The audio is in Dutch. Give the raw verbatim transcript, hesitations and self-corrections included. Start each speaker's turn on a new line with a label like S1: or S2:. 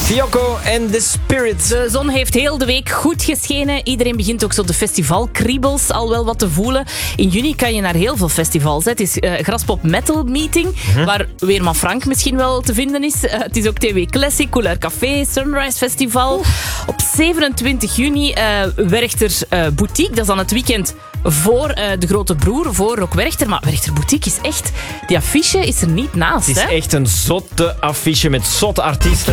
S1: Fiocco en The Spirit.
S2: De zon heeft heel de week goed geschenen. Iedereen begint ook zo de festivalkriebels al wel wat te voelen. In juni kan je naar heel veel festivals. Het is uh, Graspop Metal Meeting, mm-hmm. waar Weerman Frank misschien wel te vinden is. Uh, het is ook T W Classic, Couleur Café, Sunrise Festival. Oeh. Op zevenentwintig juni uh, Werchter uh, Boutique. Dat is dan het weekend voor uh, de grote broer, voor Rock Werchter. Maar Werchter Boutique is echt... Die affiche is er niet naast.
S1: Het is
S2: hè?
S1: echt een zotte affiche met zotte artiesten.